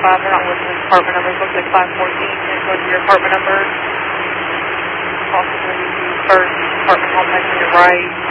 5. We're not listing the apartment numbers. Looks like 514. And go to your apartment number. Possibly the first apartment complex on your right.